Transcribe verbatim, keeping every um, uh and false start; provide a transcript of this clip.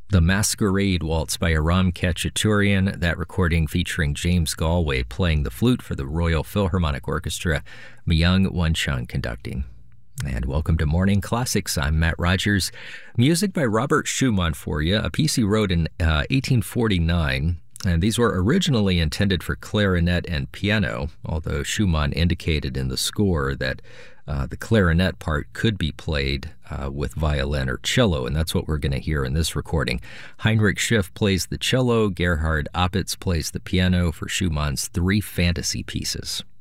The Masquerade Waltz by Aram Khachaturian, that recording featuring James Galway playing the flute for the Royal Philharmonic Orchestra, Myung Wonchung conducting. And welcome to Morning Classics. I'm Matt Rogers. Music by Robert Schumann for you, a piece he wrote in uh, eighteen forty-nine. And these were originally intended for clarinet and piano, although Schumann indicated in the score that uh, the clarinet part could be played uh, with violin or cello, and that's what we're going to hear in this recording. Heinrich Schiff plays the cello, Gerhard Opitz plays the piano for Schumann's three fantasy pieces.